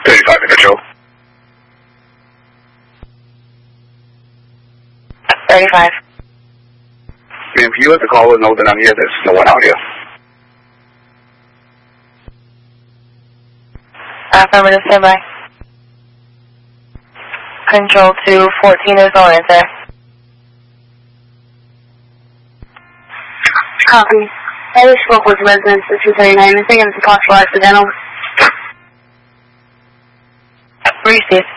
35 to control. 35. Ma'am, can you let the caller know that I'm here? There's no one out here. Affirmative, standby. Control 214 is on answer. Copy. I just spoke with residents at 239. I think it's a possible accidental. Received.